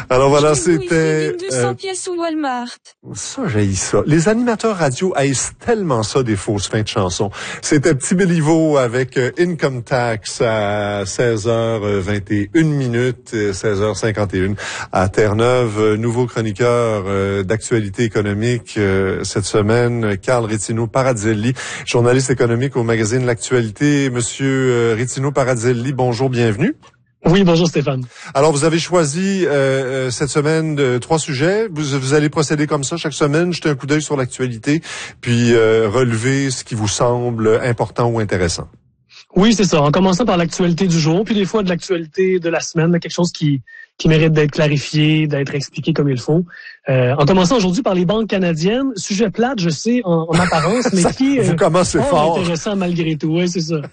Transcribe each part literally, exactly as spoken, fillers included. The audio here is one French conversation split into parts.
Alors voilà, c'était... deux cents euh, pièces au Walmart. Ça, j'haïs ça. Les animateurs radio haïssent tellement ça, des fausses fins de chansons. C'était Petit Béliveau avec euh, Income Tax à seize heures vingt et une minutes, seize heures cinquante et une à Terre-Neuve. Euh, nouveau chroniqueur euh, d'actualité économique euh, cette semaine, Carl Rittino-Paradzelli, journaliste économique au magazine L'Actualité. Monsieur euh, Rittino-Paradzelli, bonjour, bienvenue. Oui, bonjour Stéphane. Alors, vous avez choisi euh, cette semaine euh, trois sujets. Vous, vous allez procéder comme ça chaque semaine, jeter un coup d'œil sur l'actualité, puis euh, relever ce qui vous semble important ou intéressant. Oui, c'est ça. En commençant par l'actualité du jour, puis des fois de l'actualité de la semaine, quelque chose qui qui mérite d'être clarifié, d'être expliqué comme il faut. Euh, en commençant aujourd'hui par les banques canadiennes, sujet plate, je sais, en, en apparence, mais ça, qui est euh, fort, fort intéressant malgré tout. Oui, c'est ça.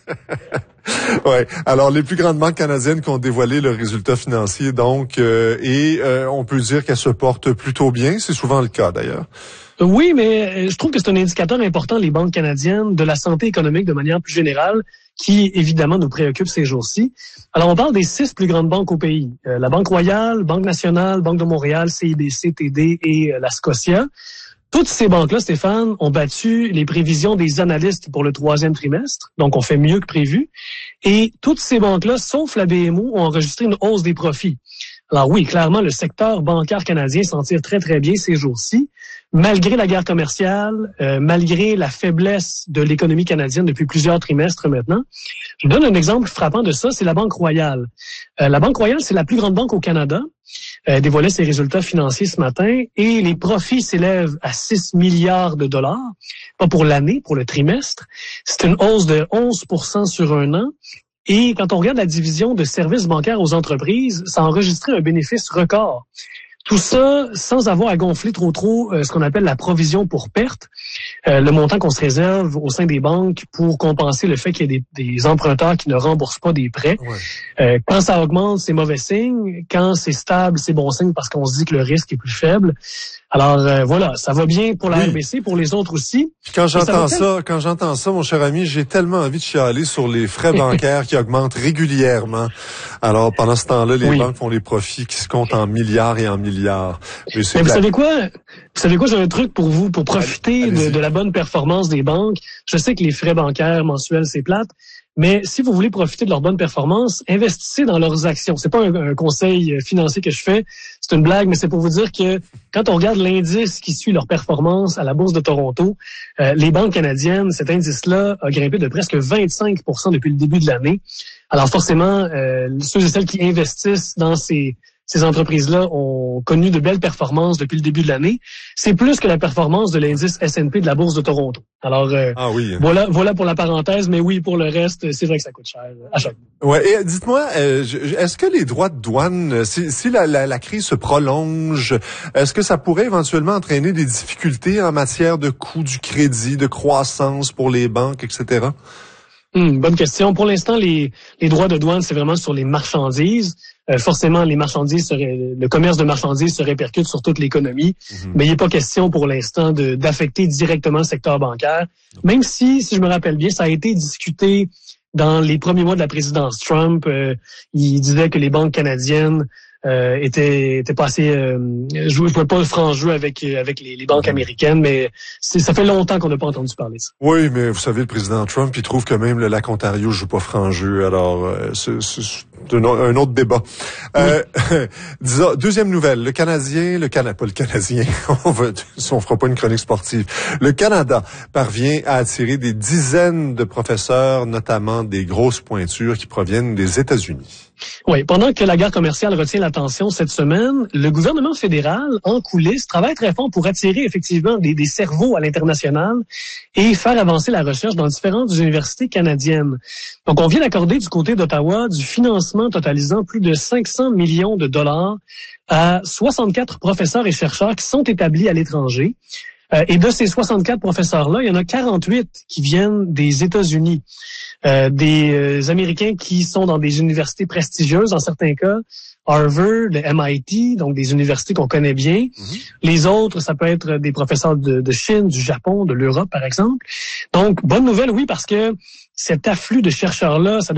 Ouais. Alors, les plus grandes banques canadiennes qui ont dévoilé leurs résultats financiers, donc, euh, et euh, on peut dire qu'elles se portent plutôt bien. C'est souvent le cas, d'ailleurs. Oui, mais je trouve que c'est un indicateur important, les banques canadiennes, de la santé économique de manière plus générale, qui évidemment nous préoccupe ces jours-ci. Alors, on parle des six plus grandes banques au pays. Euh, la Banque Royale, Banque Nationale, Banque de Montréal, C I B C, T D et euh, la Scotia. Toutes ces banques-là, Stéphane, ont battu les prévisions des analystes pour le troisième trimestre. Donc, on fait mieux que prévu. Et toutes ces banques-là, sauf la B M O, ont enregistré une hausse des profits. Alors oui, clairement, le secteur bancaire canadien s'en tire très, très bien ces jours-ci. Malgré la guerre commerciale, euh, malgré la faiblesse de l'économie canadienne depuis plusieurs trimestres maintenant. Je vous donne un exemple frappant de ça, c'est la Banque Royale. Euh, la Banque Royale, c'est la plus grande banque au Canada. Euh, dévoilait ses résultats financiers ce matin et les profits s'élèvent à six milliards de dollars, pas pour l'année, pour le trimestre. C'est une hausse de onze pour cent sur un an. Et quand on regarde la division de services bancaires aux entreprises, ça a enregistré un bénéfice record. Tout ça sans avoir à gonfler trop trop euh, ce qu'on appelle la provision pour perte, euh, le montant qu'on se réserve au sein des banques pour compenser le fait qu'il y ait des, des emprunteurs qui ne remboursent pas des prêts. Ouais. Euh, quand ça augmente, c'est mauvais signe. Quand c'est stable, c'est bon signe parce qu'on se dit que le risque est plus faible. Alors euh, voilà, ça va bien pour la oui. R B C, pour les autres aussi. Puis quand j'entends ça, ça, quand j'entends ça, mon cher ami, j'ai tellement envie de chialer sur les frais bancaires qui augmentent régulièrement. Alors pendant ce temps-là, les oui. banques font les profits qui se comptent en milliards et en milliards. Mais, Mais vous savez quoi? Vous savez quoi? J'ai un truc pour vous, pour profiter de, de la bonne performance des banques. Je sais que les frais bancaires mensuels, c'est plate. Mais si vous voulez profiter de leur bonne performance, investissez dans leurs actions. C'est pas un, un conseil financier que je fais, c'est une blague, mais c'est pour vous dire que quand on regarde l'indice qui suit leur performance à la Bourse de Toronto, euh, les banques canadiennes, cet indice-là a grimpé de presque vingt-cinq pour cent depuis le début de l'année. Alors forcément, euh, ceux et celles qui investissent dans ces Ces entreprises-là ont connu de belles performances depuis le début de l'année. C'est plus que la performance de l'indice S and P de la Bourse de Toronto. Alors, euh, ah oui. voilà, voilà pour la parenthèse, mais oui, pour le reste, c'est vrai que ça coûte cher à chaque fois. Ouais. Et dites-moi, euh, est-ce que les droits de douane, si, si la, la, la crise se prolonge, est-ce que ça pourrait éventuellement entraîner des difficultés en matière de coût du crédit, de croissance pour les banques, et cetera? Hum, bonne question. Pour l'instant, les, les droits de douane, c'est vraiment sur les marchandises. Euh, forcément, les marchandises, seraient, le commerce de marchandises se répercute sur toute l'économie, mm-hmm. mais il n'est pas question pour l'instant de, d'affecter directement le secteur bancaire, même si, si je me rappelle bien, ça a été discuté dans les premiers mois de la présidence Trump. Euh, il disait que les banques canadiennes euh, étaient, étaient pas assez, euh, jouaient, jouaient pas le franc jeu avec, avec les, les banques mm-hmm. américaines, mais c'est, ça fait longtemps qu'on n'a pas entendu parler de ça. Oui, mais vous savez, le président Trump, il trouve que même le lac Ontario joue pas franc jeu, alors euh, c'est, c'est un, un autre débat. Oui. Euh, disons, deuxième nouvelle, le Canadien, le Canada, pas le Canadien, on va, on fera pas une chronique sportive. Le Canada parvient à attirer des dizaines de professeurs, notamment des grosses pointures qui proviennent des États-Unis. Oui, pendant que la guerre commerciale retient l'attention cette semaine, le gouvernement fédéral, en coulisses, travaille très fort pour attirer effectivement des, des cerveaux à l'international et faire avancer la recherche dans différentes universités canadiennes. Donc, on vient d'accorder du côté d'Ottawa du financement totalisant plus de cinq cents millions de dollars à soixante-quatre professeurs et chercheurs qui sont établis à l'étranger. Euh, et de ces soixante-quatre professeurs-là, il y en a quarante-huit qui viennent des États-Unis. Euh, des euh, Américains qui sont dans des universités prestigieuses, dans certains cas, Harvard, le M I T, donc des universités qu'on connaît bien. Mm-hmm. Les autres, ça peut être des professeurs de, de Chine, du Japon, de l'Europe, par exemple. Donc, bonne nouvelle, oui, parce que cet afflux de chercheurs-là, ça